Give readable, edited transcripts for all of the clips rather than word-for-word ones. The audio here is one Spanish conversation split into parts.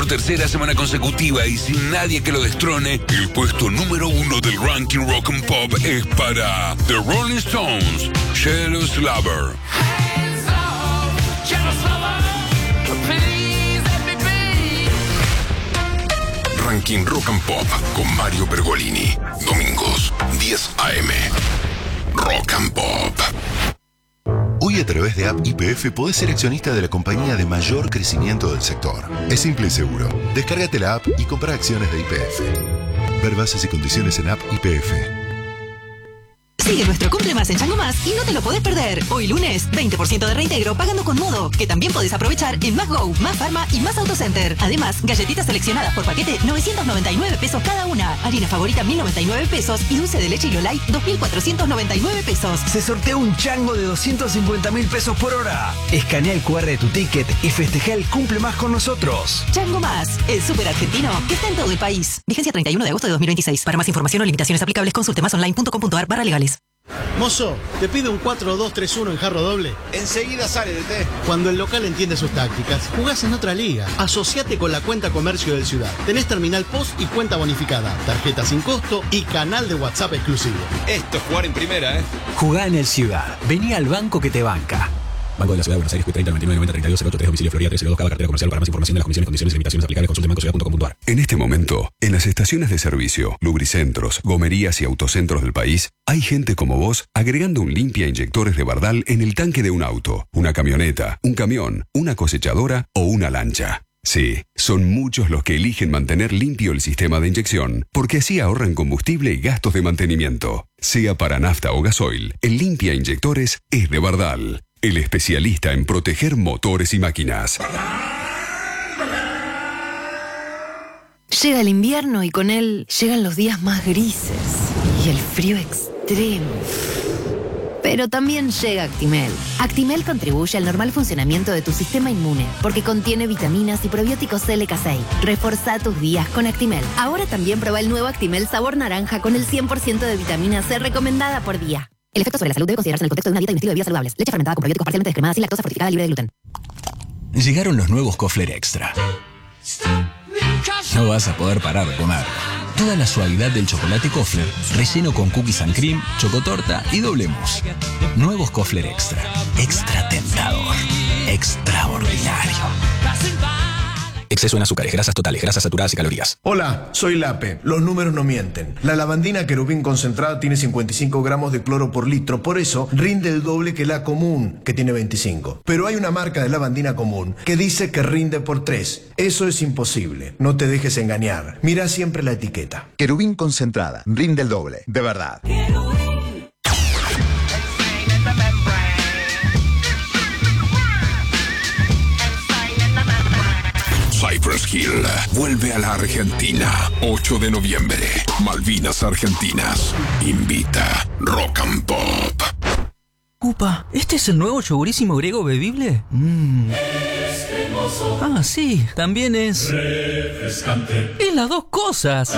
tercera semana consecutiva y sin nadie que lo destrone, el puesto número 1 del ranking Rock and Pop es para The Rolling Stones, Jealous Lover. Ranking Rock and Pop con Mario Pergolini. Domingos, 10 a.m. Rock and Pop. Hoy a través de App YPF podés ser accionista de la compañía de mayor crecimiento del sector. Es simple y seguro. Descárgate la app y compra acciones de YPF. Ver bases y condiciones en App YPF. Sigue nuestro Cumple Más en Chango Más y no te lo podés perder. Hoy lunes, 20% de reintegro pagando con Modo, que también podés aprovechar en Más Go, Más Pharma y Más Autocenter. Además, galletitas seleccionadas por paquete, 999 pesos cada una. Harina favorita, 1.099 pesos. Y dulce de leche Lolay, 2.499 pesos. Se sortea un chango de 250.000 pesos por hora. Escanea el QR de tu ticket y festeja el Cumple Más con nosotros. Chango Más, el súper argentino que está en todo el país. Vigencia 31 de agosto de 2026. Para más información o limitaciones aplicables, consulte másonline.com.ar/legales. Mozo, te pido un 4-2-3-1 en jarro doble. Enseguida sale de té. Cuando el local entiende sus tácticas, jugás en otra liga. Asociate con la cuenta comercio del Ciudad. Tenés terminal POS y cuenta bonificada, tarjeta sin costo y canal de WhatsApp exclusivo. Esto es jugar en primera, ¿eh? Jugá en el Ciudad. Vení al banco que te banca. Banco de la Ciudad de Buenos Aires, 30 99 90 32 08 3, domicilio Florida 302, cada cartera comercial. Para más información de las comisiones, condiciones y limitaciones aplicables, consulte bancociudad.com.ar. En este momento, en las estaciones de servicio, lubricentros, gomerías y autocentros del país, hay gente como vos agregando un limpia inyectores de Bardal en el tanque de un auto, una camioneta, un camión, una cosechadora o una lancha. Sí, son muchos los que eligen mantener limpio el sistema de inyección, porque así ahorran combustible y gastos de mantenimiento. Sea para nafta o gasoil, el limpia inyectores es de Bardal, el especialista en proteger motores y máquinas. Llega el invierno y con él llegan los días más grises y el frío extremo. Pero también llega Actimel. Actimel contribuye al normal funcionamiento de tu sistema inmune porque contiene vitaminas y probióticos LK6. Reforzá tus días con Actimel. Ahora también prueba el nuevo Actimel sabor naranja con el 100% de vitamina C recomendada por día. El efecto sobre la salud debe considerarse en el contexto de una dieta y un estilo de vida saludables. Leche fermentada con probióticos parcialmente descremada sin lactosa fortificada libre de gluten. Llegaron los nuevos Kofler Extra. No vas a poder parar de comer. Toda la suavidad del chocolate Kofler, relleno con cookies and cream, chocotorta y doble mousse. Nuevos Kofler Extra. Extra tentador. Extraordinario. Exceso en azúcares, grasas totales, grasas saturadas y calorías. Hola, soy Lape. Los números no mienten. La lavandina querubín concentrada tiene 55 gramos de cloro por litro. Por eso rinde el doble que la común, que tiene 25. Pero hay una marca de lavandina común que dice que rinde por 3. Eso es imposible. No te dejes engañar. Mira siempre la etiqueta. Querubín concentrada. Rinde el doble. De verdad. Cypress Hill vuelve a la Argentina. 8 de noviembre. Malvinas Argentinas. Invita Rock and Pop. Upa, ¿este es el nuevo yogurísimo griego bebible? Ah, sí, también es refrescante. Y las dos cosas.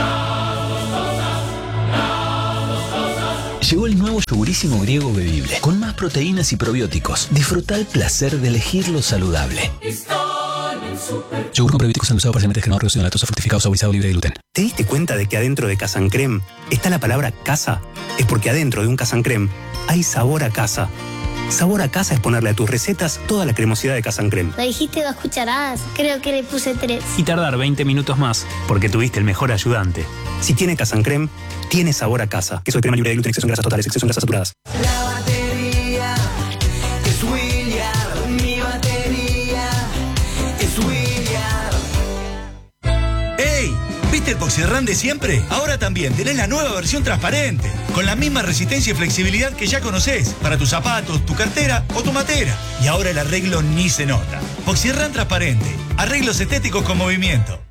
Llegó el nuevo yogurísimo griego bebible, con más proteínas y probióticos. Disfruta el placer de elegir lo saludable. Yogur con probióticos endulzado parcialmente descremado, reducido en lactosa, fortificado, saborizado, libre de gluten. ¿Te diste cuenta de que adentro de Casa Creme está la palabra casa? Es porque adentro de un Casa Creme hay sabor a casa. Sabor a casa es ponerle a tus recetas toda la cremosidad de Casa Creme. Le dijiste 2 cucharadas, creo que le puse 3. Y tardar 20 minutos más, porque tuviste el mejor ayudante. Si tiene Casa Creme, tiene sabor a casa. Queso de crema libre de gluten, exceso en grasas totales, exceso en grasas saturadas. La batería es William, mi batería es William. ¡Ey! ¿Viste el Poxirrán de siempre? Ahora también tenés la nueva versión transparente, con la misma resistencia y flexibilidad que ya conocés, para tus zapatos, tu cartera o tu matera. Y ahora el arreglo ni se nota. Poxirrán transparente, arreglos estéticos con movimiento.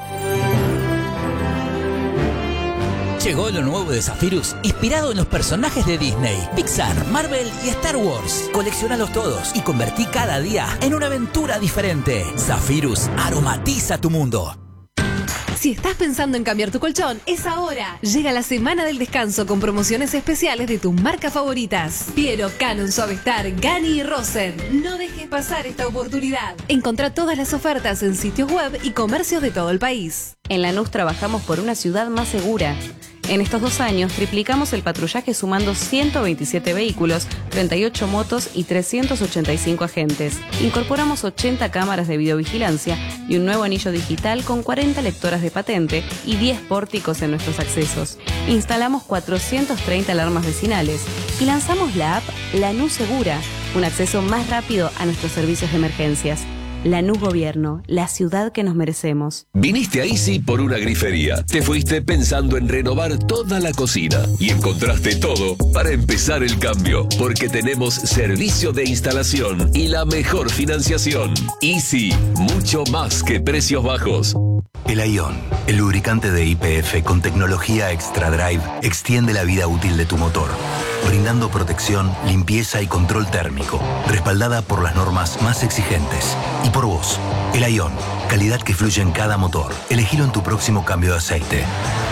Llegó lo nuevo de Zephyrus, inspirado en los personajes de Disney, Pixar, Marvel y Star Wars. Coleccionalos todos y convertí cada día en una aventura diferente. Zephyrus aromatiza tu mundo. Si estás pensando en cambiar tu colchón, es ahora. Llega la semana del descanso con promociones especiales de tus marcas favoritas. Piero, Canon, Suavestar, Gani y Rosen. No dejes pasar esta oportunidad. Encontrá todas las ofertas en sitios web y comercios de todo el país. En Lanús trabajamos por una ciudad más segura. En estos 2 años triplicamos el patrullaje sumando 127 vehículos, 38 motos y 385 agentes. Incorporamos 80 cámaras de videovigilancia y un nuevo anillo digital con 40 lectoras de patente y 10 pórticos en nuestros accesos. Instalamos 430 alarmas vecinales y lanzamos la app Lanús Segura, un acceso más rápido a nuestros servicios de emergencias. Lanús Gobierno, la ciudad que nos merecemos. Viniste a Easy por una grifería. Te fuiste pensando en renovar toda la cocina y encontraste todo para empezar el cambio, porque tenemos servicio de instalación y la mejor financiación. Easy, mucho más que precios bajos. El Ion, el lubricante de YPF con tecnología Extra Drive, extiende la vida útil de tu motor, brindando protección, limpieza y control térmico, respaldada por las normas más exigentes. Y por vos, el Ion, calidad que fluye en cada motor. Elegilo en tu próximo cambio de aceite.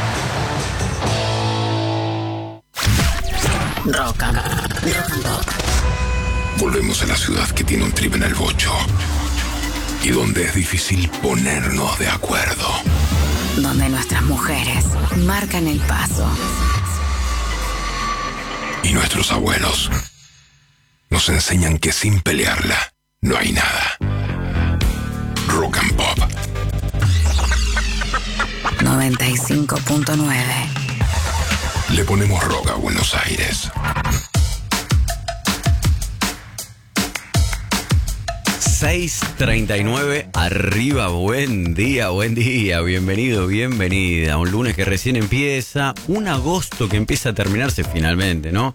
Rock and Pop. Volvemos a la ciudad que tiene un trip en el bocho y donde es difícil ponernos de acuerdo. Donde nuestras mujeres marcan el paso. Y nuestros abuelos nos enseñan que sin pelearla no hay nada. Rock and Pop 95.9. Le ponemos rock a Buenos Aires. 6:39, arriba, buen día, bienvenido, bienvenida. Un lunes que recién empieza, un agosto que empieza a terminarse finalmente, ¿no?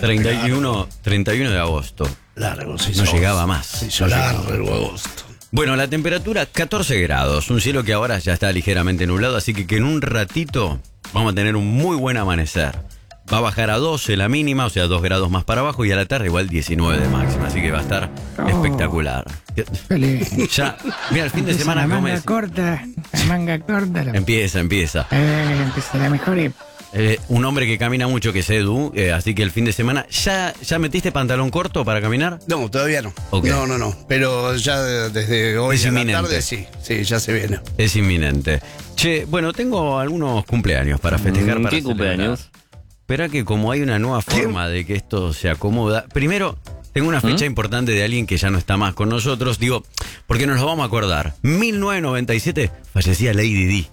31 de agosto. Largo, sí. No llegaba más. Se hizo largo agosto. Bueno, la temperatura 14 grados, un cielo que ahora ya está ligeramente nublado, así que en un ratito vamos a tener un muy buen amanecer. Va a bajar a 12 la mínima, o sea, 2 grados más para abajo, y a la tarde igual 19 de máxima, así que va a estar espectacular. Ya, mira, el fin de semana... La manga corta. Empieza. Empieza la mejor. Un hombre que camina mucho, que es Edu, así que el fin de semana... ¿Ya metiste pantalón corto para caminar? No, todavía no. Okay. No. Pero ya desde hoy es a inminente. la tarde sí, ya se viene. Es inminente. Che, bueno, tengo algunos cumpleaños para festejar. ¿Qué cumpleaños? Espera que como hay una nueva forma de que esto se acomoda... Primero, tengo una fecha importante de alguien que ya no está más con nosotros. Digo, porque nos lo vamos a acordar. 1997 fallecía Lady Di.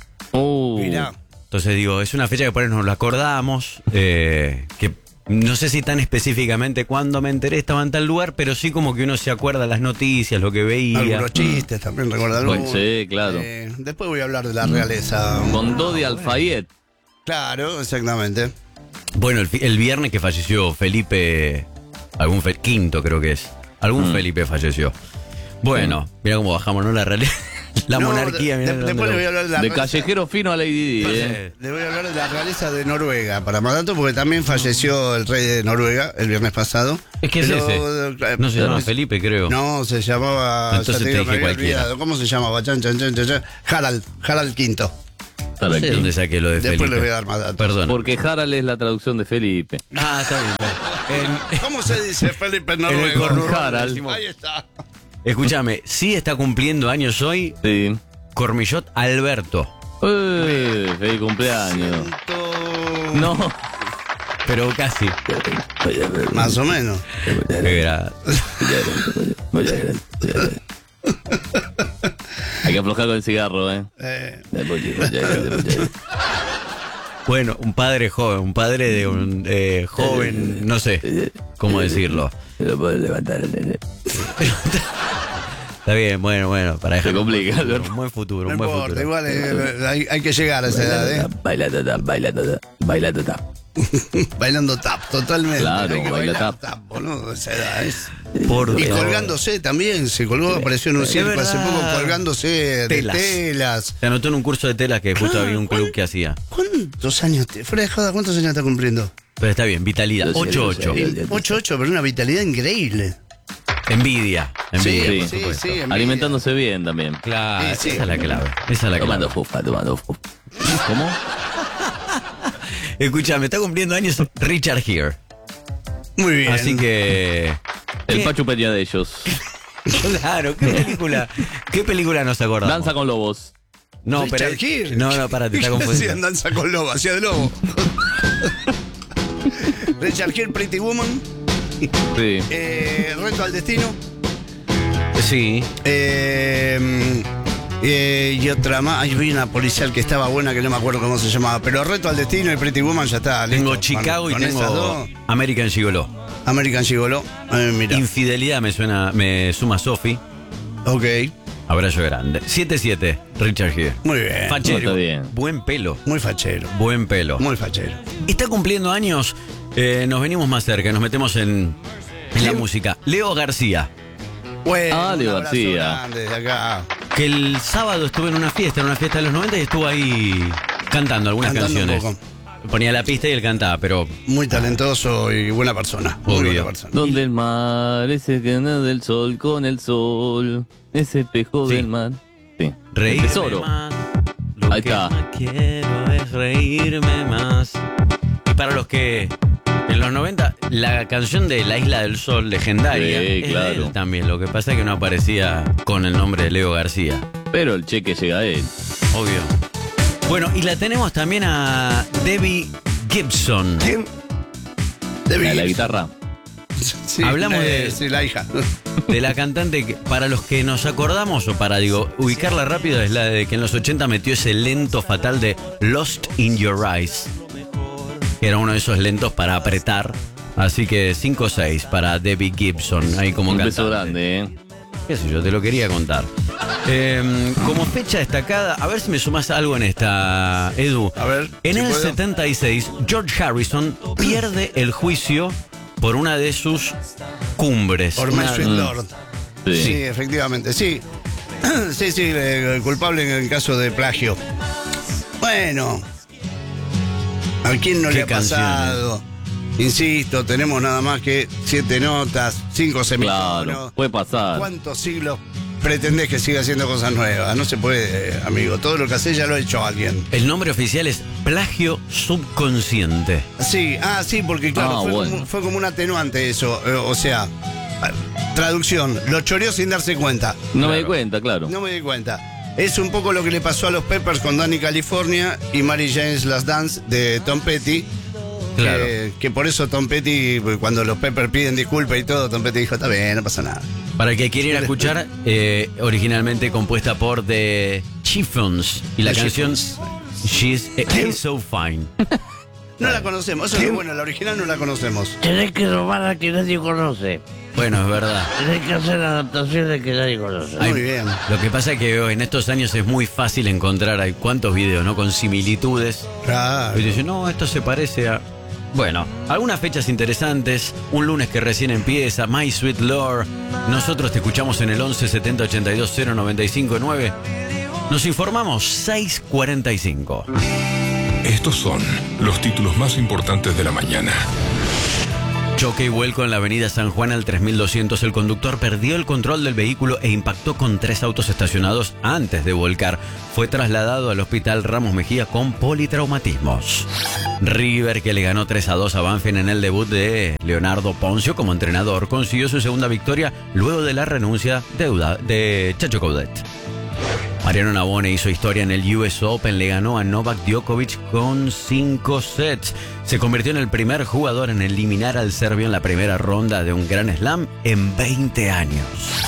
Mirá. Entonces digo, es una fecha que por ahí nos la acordamos. Que no sé si tan específicamente cuando me enteré estaba en tal lugar, pero sí como que uno se acuerda las noticias, lo que veía. Algunos chistes también recuerdan. Bueno, sí, claro. Después voy a hablar de la realeza. Con Dodi Alfayet. Claro, exactamente. Bueno, el viernes que falleció Felipe, quinto creo que es. Felipe falleció. Bueno, mira cómo bajamos, ¿no? La realidad. La monarquía, mira. Después le voy a hablar de callejero fino a Lady Di. Le voy a hablar de la realeza de Noruega, para más datos, porque también falleció el rey de Noruega el viernes pasado. Es que ese. No se llama Felipe, creo. No, se llamaba. Entonces te dije cualquiera. ¿Cómo se llamaba? Harald V. No sé dónde saqué lo de Después Felipe. le voy a dar más datos. Perdón. Porque Harald es la traducción de Felipe. Está bien. ¿Cómo se dice Felipe en Noruega? Harald. Ahí está. Escúchame, sí está cumpliendo años hoy. Sí. Cormillot Alberto. Feliz cumpleaños. No. Pero casi. Más o menos. Hay que aflojar con el cigarro, Bueno, un padre joven, un padre de un joven, no sé cómo decirlo. Lo puedo levantar. Está bien, bueno, para dejar. Se complica, Alberto. Un buen futuro, No un buen importa, futuro. igual hay que llegar a esa edad, Bailando tap. Bailando tap, totalmente. Claro, hay que baila bailar tap. boludo, esa edad es. Por Y Dios. colgándose también, se colgó, apareció en un circo hace poco colgándose de telas. Se anotó en un curso de telas que justo había un club que hacía. ¿Cuántos años? Fuera de joda, ¿cuántos años está cumpliendo? Pero está bien, vitalidad. 8-8. 8-8, pero una vitalidad increíble. Envidia. Sí, por supuesto. alimentándose bien también. Claro, Sí, sí. esa es la clave. Esa es la clave. Tomando fufa. ¿Cómo? Escuchame, está cumpliendo años Richard Gere. Muy bien. Así que. El Pachu Peña de ellos. Claro, ¿qué película nos acordamos? Danza con lobos. No, Richard pero. Gere. No, parate, está confundido. Hacían danza con lobo, hacía de lobo. Richard Gere, Pretty Woman. Sí. Reto al destino. Sí. Y otra más. Ay, vi una policial que estaba buena que no me acuerdo cómo se llamaba. Pero Reto al destino y Pretty Woman ya está. Tengo listo. Chicago Con y esas tengo dos. American Gigolo. American Gigolo. Mira. Infidelidad me suma Sophie. Ok. Abrazo grande. 7-7, Richard Gere. Muy bien. Fachero. Está bien. Buen pelo. Muy fachero. Buen pelo. Muy fachero. Está cumpliendo años. Nos venimos más cerca, nos metemos en la música. Leo García. Bueno, Leo un abrazo García. grande desde acá. Que el sábado estuve en una fiesta de los 90 y estuvo ahí cantando algunas Cantando un canciones. poco. Ponía la pista y él cantaba, pero Muy talentoso y buena persona. Muy Obvio. buena persona. Donde el mar, ese que nada del sol con el sol, ese espejo Sí. del mar. Sí. reírme El tesoro. más. Lo Ahí que está. más quiero es reírme más. Y para los que en los 90, la canción de La Isla del Sol, legendaria, Sí, es de claro. él también. Lo que pasa es que no aparecía con el nombre de Leo García. Pero el cheque llega a él. Obvio. Bueno, y la tenemos también a Debbie Gibson. ¿Quién? La guitarra. Sí, Hablamos de- Sí, la hija. De la cantante que, para los que nos acordamos, o para, ubicarla rápido, es la de que en los 80 metió ese lento fatal de Lost in Your Eyes. Que era uno de esos lentos para apretar. Así que 5-6 para Debbie Gibson, ahí como Un cantante. beso grande, Qué sé yo, te lo quería contar. Como fecha destacada, a ver si me sumas algo en esta, Edu. A ver. En si el puedo. 76, George Harrison pierde el juicio por una de sus cumbres. Por My Sweet Lord. Sí. Sí, efectivamente. Sí. Sí, culpable en el caso de plagio. Bueno. ¿A quién no ¿Qué le ha pasado? Insisto, tenemos nada más que 7 notas, 5 semitonos. Claro, puede pasar. ¿Cuántos siglos pretendés que siga haciendo cosas nuevas? No se puede, amigo. Todo lo que hace ya lo ha hecho alguien. El nombre oficial es plagio subconsciente. Sí, sí, porque claro, bueno. fue como un atenuante eso. O sea, traducción, lo choreó sin darse cuenta. No me di cuenta, claro. No me di cuenta. Es un poco lo que le pasó a los Peppers con Danny California y Mary Jane's Last Dance de Tom Petty. Claro. Que por eso Tom Petty, cuando los Peppers piden disculpas y todo, Tom Petty dijo, está bien, no pasa nada. Para el que quiera ir a escuchar, originalmente compuesta por The Chiffons. Y la The canción Chiffons. She's So Fine. No la conocemos, eso es lo bueno, la original no la conocemos. Tenés que robar a que nadie conoce. Bueno, es verdad. Tenés que hacer adaptaciones que nadie conoce. Ay, Muy bien. Lo que pasa es que en estos años es muy fácil encontrar, hay cuántos videos, ¿no? Con similitudes. Claro. Y dicen, no, esto se parece a... Bueno, algunas fechas interesantes, un lunes que recién empieza, My Sweet Lord. Nosotros te escuchamos en el 11 70 82 095 9. Nos informamos 6:45. Estos son los títulos más importantes de la mañana. Choque y vuelco en la avenida San Juan al 3200. El conductor perdió el control del vehículo e impactó con 3 autos estacionados antes de volcar. Fue trasladado al hospital Ramos Mejía con politraumatismos. River, que le ganó 3-2 a Banfield en el debut de Leonardo Poncio como entrenador, consiguió su segunda victoria luego de la renuncia de Chacho Coudet. Mariano Navone hizo historia en el US Open, le ganó a Novak Djokovic con 5 sets. Se convirtió en el primer jugador en eliminar al serbio en la primera ronda de un Grand Slam en 20 años.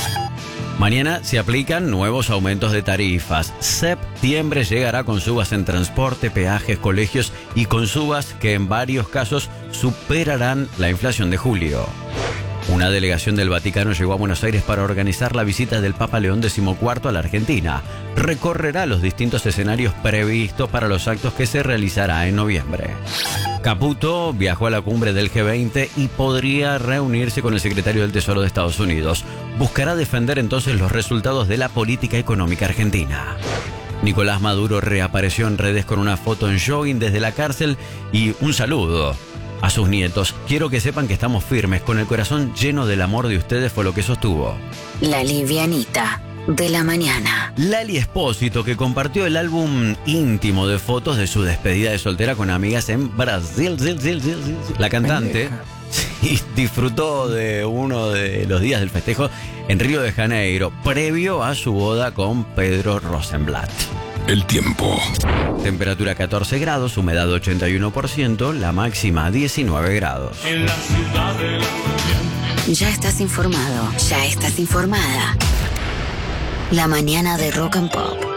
Mañana se aplican nuevos aumentos de tarifas. Septiembre llegará con subas en transporte, peajes, colegios y con subas que en varios casos superarán la inflación de julio. Una delegación del Vaticano llegó a Buenos Aires para organizar la visita del Papa León XIV a la Argentina. Recorrerá los distintos escenarios previstos para los actos que se realizará en noviembre. Caputo viajó a la cumbre del G20 y podría reunirse con el secretario del Tesoro de Estados Unidos. Buscará defender entonces los resultados de la política económica argentina. Nicolás Maduro reapareció en redes con una foto en jogging desde la cárcel y un saludo. a sus nietos. Quiero que sepan que estamos firmes, con el corazón lleno del amor de ustedes, fue lo que sostuvo La livianita de la mañana. Lali Espósito, que compartió el álbum íntimo de fotos de su despedida de soltera con amigas en Brasil. La cantante disfrutó de uno de los días del festejo en Río de Janeiro, previo a su boda con Pedro Rosenblatt. El tiempo. Temperatura 14 grados, humedad 81%, la máxima 19 grados. En la ciudad de la... Ya estás informado, ya estás informada. La mañana de Rock and Pop.